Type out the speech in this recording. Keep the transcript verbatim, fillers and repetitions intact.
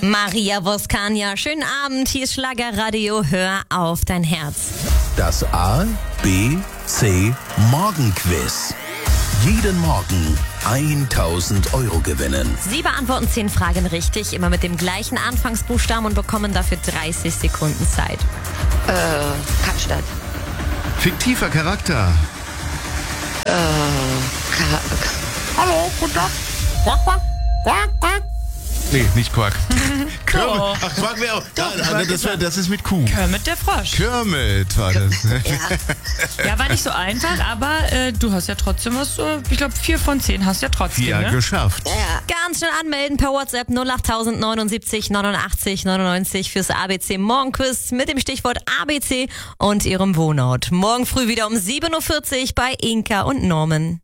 Maria Voskania, schönen Abend, hier ist Schlagerradio, hör auf dein Herz. Das A, B, C Morgenquiz. Jeden Morgen tausend Euro gewinnen. Sie beantworten zehn Fragen richtig, immer mit dem gleichen Anfangsbuchstaben und bekommen dafür dreißig Sekunden Zeit. Äh, Kapstadt. Fiktiver Charakter. Äh, Ka Hallo, guten Tag. Quack, quack, quack, quack. Nee, nicht Quack. Kermit. Doch. Ach, Quack wäre auch. Doch, Da, Quack das, ist wär, das ist mit Kuh. Kermit der Frosch. Kermit war das. ja. Ja, war nicht so einfach, aber äh, du hast ja trotzdem was, äh, ich glaube vier von zehn hast ja trotzdem, Ja, ne? geschafft. Ja. Ganz schnell anmelden per WhatsApp null acht neunundsiebzig neunundachtzig neunundneunzig fürs A B C Morgenquiz mit dem Stichwort A B C und ihrem Wohnort. Morgen früh wieder um sieben Uhr vierzig bei Inka und Norman.